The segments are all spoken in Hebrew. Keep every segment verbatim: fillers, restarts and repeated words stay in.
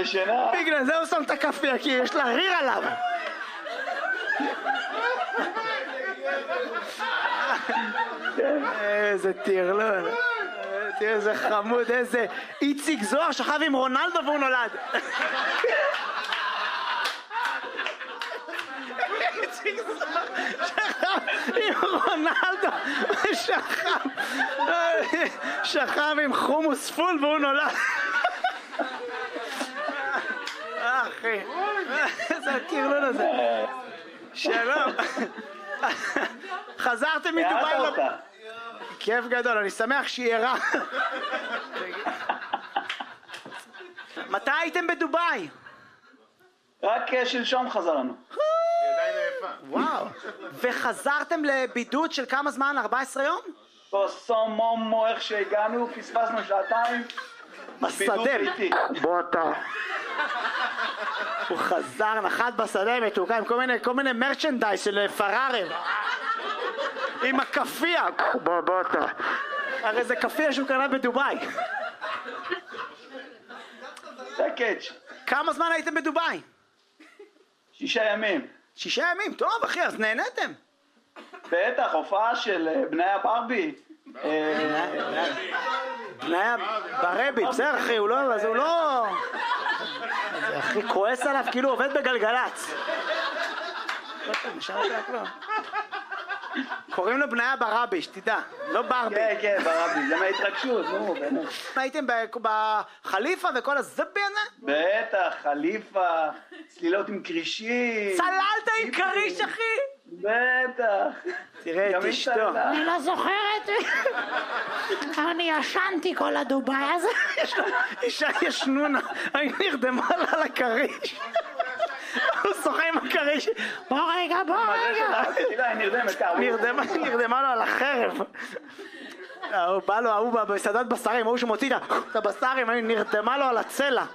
ישנה. בגלל זה הוא שם את הכפיה, כי יש לה ריר עליו. איזה טירלול. תראה איזה חמוד, איזה איציק זוהר שכב עם רונלדו והוא נולד. איציק זוהר שכב עם רונלדו ושכב שכב עם חומוס פול והוא נולד. אחי, איזה הטירלול הזה. שלום. חזרתם מדובאי? כיף גדול, אני שמח שהיא ערה. מתי הייתם בדובאי? רק שלשום חזרנו. וואו. וחזרתם לבידוד של כמה זמן? ארבע עשרה יום? בסום מומו, איך שהגענו, פספסנו שעתיים. בשדה. בוא אתה. הוא חזר, נחת בשדה מתוקה עם כל מיני, כל מיני מרצ'נדייז של פרארי. עם הכפיה. בוא, בוא אתה. הרי זה כפיה שהוא קנה בדובאי. זה קאץ'. כמה זמן הייתם בדובאי? שישה ימים. שישה ימים? טוב אחי, אז נהנתם. בטח, הופעה של בני הברבי. בני הברבי, בסדר אחי, הוא לא... אז הוא לא... אחי, כועס עליו כאילו עובד בגלגלץ. לא טוב, משנה את הכל. קוראים לו בניה ברבי, שתדע, לא ברבי. כן, כן, ברבי, זה מההתרגשות, נו, באמת. הייתם בחליפה וכל הזבי הזה? בטח, חליפה, צלילות עם קרישים. צללת עם קריש, אחי? בטח. תראה את אשתו. אני לא זוכרת. אני ישנתי כל הדובאי הזה. אישה ישנונה, אני נרדמה לה על הקריש. הוא שוחה עם הקריש. בוא רגע, בוא רגע. נרדמה לו על החרב. הוא בא לו, הוא בסעדת בשרים, הוא שמוציא את הבשרים, נרדמה לו על הצלע.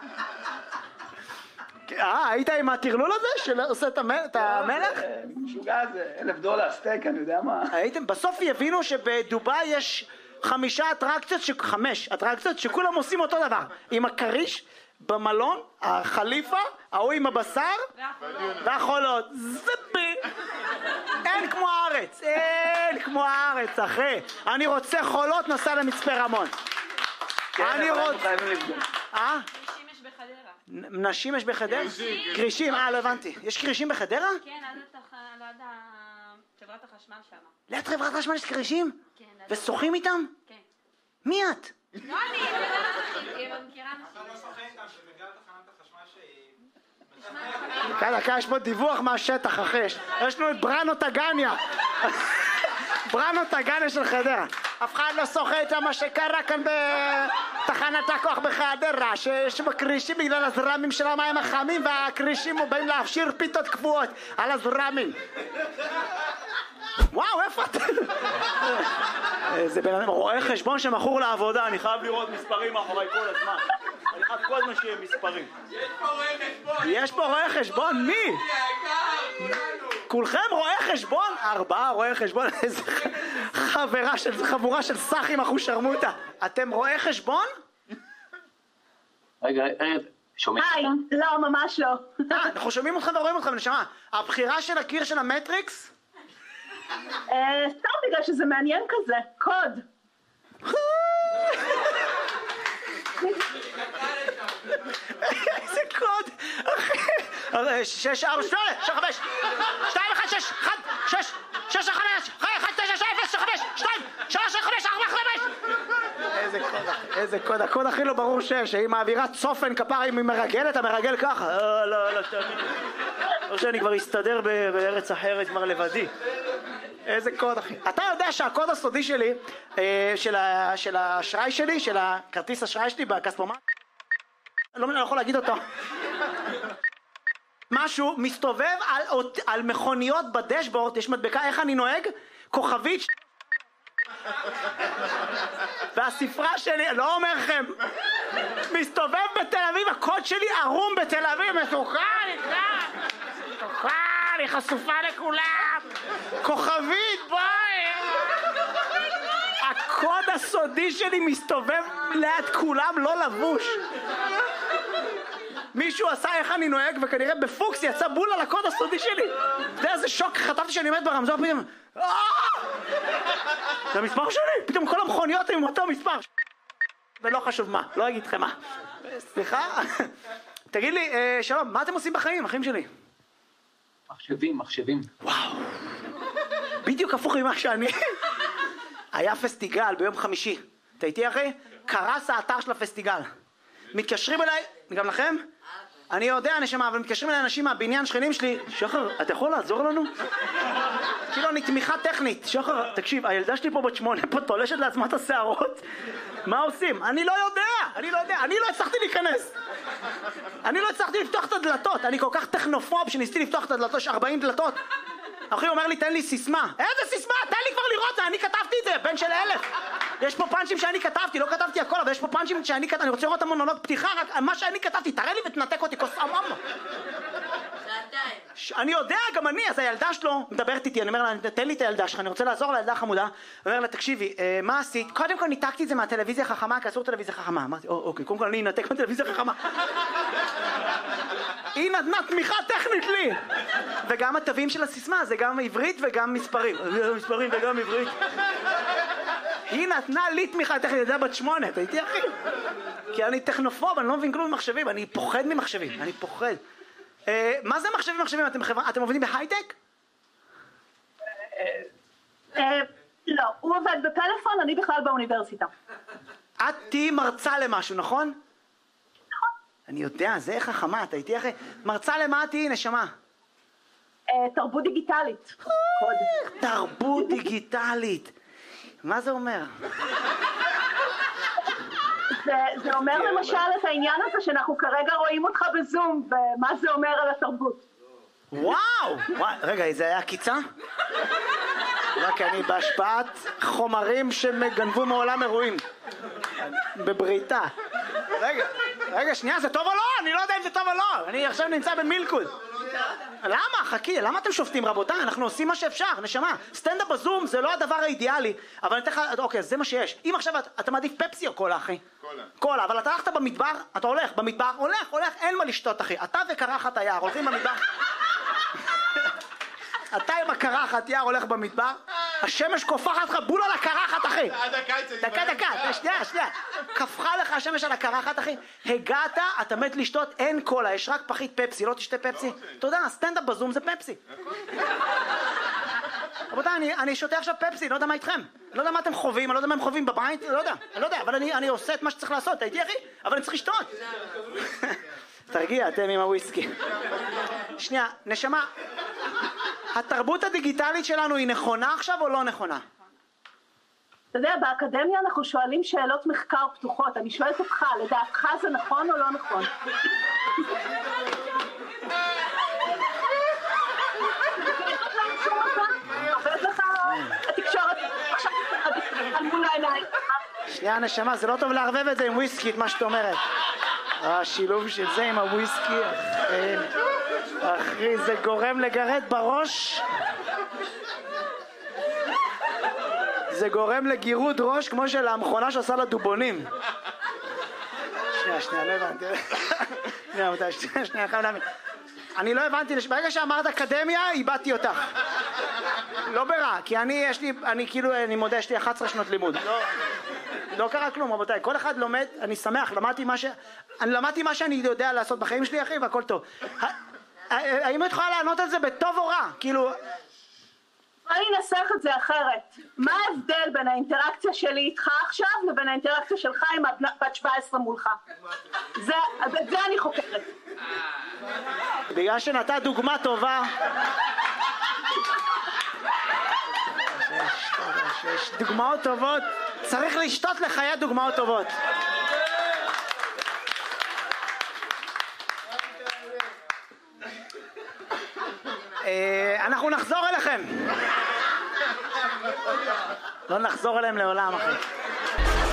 אה, היית עם הטרלול הזה שעושה את המלך? משוגע זה, אלף דולר סטייק, אני יודע מה. הייתם, בסוף יבינו שבדובאי יש חמישה אטרקציות, חמש אטרקציות שכולם עושים אותו דבר. עם הקריש, במלון, החליפה, ההוא עם הבשר והחולות. זבי! אין כמו הארץ, אין כמו הארץ, אחי. אני רוצה חולות, נסע למצפה רמון. אני רוצה... אה? נשים יש בחדרה? קרישים, אה, לא הבנתי. יש קרישים בחדרה? כן, ליד חברת החשמל שם. ליד חברת החשמל יש קרישים? כן. ושוחים איתם? כן. מי את? לא, אני מכירה אנשים. לא שוחים איתם, שבגלל תחנת החשמל שהיא... כאלה, כאלה, יש פה דיווח מהשטח, אחי. יש לנו את בראנו טגניה. בראנו טגניה של חדרה. אף אחד לא שוחה את מה שקרה כאן בתחנת הכוח בחדרה, שיש בקרישים בגלל הזרמים של המים החמים, והקרישים באים להפשיר פיתות קבועות על הזרמים. וואו, איפה אתה? זה בן אדם רואה חשבון שמכור לעבודה, אני חייב לראות מספרים מאחורי כל הזמן. אני חייב כל הזמן שיהיה מספרים. יש פה רואה חשבון. יש פה רואה חשבון? מי? כולכם רואה חשבון? ארבעה רואה חשבון? איזה חברה של חבורה של סחים אחושרמוטה. אתם רואה חשבון? רגע, רגע, שומעים? היי, לא, ממש לא. אנחנו שומעים אתכם ורואים אתכם, נשמה. הבחירה של הקיר של המטריקס? סתם בגלל שזה מעניין כזה, קוד. איזה קוד? אחי, שש, ארבע, שמונה, שש, חמש, שתיים, אחד, שש, אחד, שש, שש, חמש, אחד, תשע, שש, אפס, חמש, שתיים, שלוש, חמש, ארבע, חמש. איזה קוד, איזה קוד, הקוד הכי לא ברור שש, היא מעבירה צופן כפר, אם היא מרגלת, המרגל ככה. לא, לא, לא, תאמין. לא שאני כבר אסתדר בארץ אחרת כבר לבדי. איזה קוד, אחי. אתה יודע שהקוד הסודי שלי, של האשראי שלי, של הכרטיס אשראי שלי בכספומט, לא יכול להגיד אותו. משהו מסתובב על, על מכוניות בדשבורד, יש מדבקה איך אני נוהג, כוכבית, והספרה שלי, לא אומר לכם, מסתובב בתל אביב, הקוד שלי ערום בתל אביב, מסוכן, מסוכן, היא חשופה לכולם, כוכבית, ביי. הקוד הסודי שלי מסתובב ליד כולם, לא לבוש. מישהו עשה איך אני נוהג, וכנראה בפוקס יצא בול על הקוד הסודי שלי. אתה יודע איזה שוק, חטפתי שאני עומד ברמזור, פתאום... זה המספר שלי, פתאום כל המכוניות עם אותו מספר. ולא חשוב מה, לא אגיד לכם מה. סליחה? תגיד לי, שלום, מה אתם עושים בחיים, אחים שלי? מחשבים, מחשבים. וואו. בדיוק הפוך ממה שאני. היה פסטיגל ביום חמישי. אתה איתי אחי? קרס האתר של הפסטיגל. מתקשרים אליי, גם לכם? אני יודע נשמה, אבל מתקשרים אליי אנשים מהבניין שכנים שלי. שחר, אתה יכול לעזור לנו? כאילו אני תמיכה טכנית. שחר, תקשיב, הילדה שלי פה בת שמונה, פה תולשת לעצמה את השערות. מה עושים? אני לא יודע, אני לא יודע, אני לא הצלחתי להיכנס. אני לא הצלחתי לפתוח את הדלתות, אני כל כך טכנופוב שניסיתי לפתוח את הדלתות, יש ארבעים דלתות. אחי אומר לי, תן לי סיסמה. איזה סיסמה? תן לי כבר לראות, אני כתבתי את זה, בן של אלף. יש פה פאנצ'ים שאני כתבתי, לא כתבתי הכל, אבל יש פה פאנצ'ים שאני כתבתי, אני רוצה לראות את המונולוג פתיחה, רק מה שאני כתבתי, תראה לי ותנתק אותי, כוס אמם. אני יודע, גם אני, אז הילדה שלו מדברת איתי, אני אומר לה, תן לי את הילדה שלך, אני רוצה לעזור לילדה החמודה. אני אומר לה, תקשיבי, מה עשית? קודם כל ניתקתי את זה מהטלוויזיה החכמה, כי אסור טלוויזיה חכמה. אמרתי, אוקיי, קודם כל אני אנתק מהטלוויזיה החכמה. היא נתנה תמיכה טכנית לי. וגם התווים של הסיסמה, זה גם עברית וגם מספרים. מספרים וגם עברית. היא נתנה לי תמיכה טכנית, זה בת שמונה, אתה איתי אחי? כי אני טכנופוב, אני לא מבין כלום ממחשבים, אני פוחד ממחשבים, אני פוחד. מה זה מחשבים מחשבים? אתם עובדים בהייטק? לא, הוא עובד בפלאפון, אני בכלל באוניברסיטה. את תהי מרצה למשהו, נכון? נכון. אני יודע, זה איך חכמה, אתה איתי אחי? מרצה למה תהי, נשמה? תרבות דיגיטלית. תרבות דיגיטלית. מה זה אומר? זה, זה אומר למשל את העניין הזה שאנחנו כרגע רואים אותך בזום, ומה זה אומר על התרבות. וואו! וואו, רגע, זה היה קיצה? רק אני בהשפעת חומרים שגנבו מעולם אירועים. בבריתה. רגע, רגע, שנייה, זה טוב או לא? אני לא יודע אם זה טוב או לא. אני עכשיו נמצא במילקוד. למה? חכי, למה אתם שופטים רבותיי? אנחנו עושים מה שאפשר, נשמה. סטנדאפ בזום זה לא הדבר האידיאלי, אבל אני אתן לך, אוקיי, זה מה שיש. אם עכשיו אתה מעדיף פפסי או קולה, אחי? קולה. קולה, אבל אתה הלכת במדבר, אתה הולך במדבר, הולך, הולך, אין מה לשתות, אחי. אתה וקרחת היער, הולכים במדבר. אתה עם הקרחת יער הולך במדבר, השמש קופחת לך בול על הקרחת, אחי. דקה, דקה, שנייה, שנייה. קפחה לך השמש על הקרחת, אחי. הגעת, אתה מת לשתות, אין קולה, יש רק פחית פפסי, לא תשתה פפסי. אתה יודע, סטנדאפ בזום זה פפסי. רבותיי, אני, אני שותה עכשיו פפסי, לא יודע מה איתכם. לא יודע מה אתם חווים, אני לא יודע מה הם חווים בבית, לא יודע, אני לא יודע, אבל אני, אני עושה את מה שצריך לעשות, אתה איתי, אחי? אבל אני צריך לשתות. תרגיע, אתם עם הוויסקי. שנייה, נשמה. התרבות הדיגיטלית שלנו היא נכונה עכשיו או לא נכונה? אתה יודע, באקדמיה אנחנו שואלים שאלות מחקר פתוחות. אני שואלת אותך, לדעתך זה נכון או לא נכון? עובד לך התקשורת עכשיו על מול העיניים. שנייה נשמה, זה לא טוב לערבב את זה עם וויסקי, את מה שאת אומרת. השילוב של זה עם הוויסקי, אחי, זה גורם לגרד בראש. זה גורם לגירות ראש כמו של המכונה שעושה לדובונים. שנייה, שנייה, לא הבנתי. שנייה, מתי, שנייה, שנייה, חייב להבין. אני לא הבנתי, ברגע שאמרת אקדמיה, איבדתי אותך. לא ברע, כי אני, יש לי, אני כאילו, אני מודה, יש לי אחת עשרה שנות לימוד. לא, לא קרה כלום, רבותיי. כל אחד לומד, אני שמח, למדתי מה ש... אני למדתי מה שאני יודע לעשות בחיים שלי, אחי, והכל טוב. האם את יכולה לענות על זה בטוב או רע? כאילו... אני אנסח את זה אחרת. מה ההבדל בין האינטראקציה שלי איתך עכשיו לבין האינטראקציה שלך עם בת שבע עשרה מולך? זה, זה אני חוקרת. בגלל שנתת דוגמה טובה. יש דוגמאות טובות. צריך לשתות לחיי דוגמאות טובות. אנחנו נחזור אליכם. לא נחזור אליהם לעולם, אחי.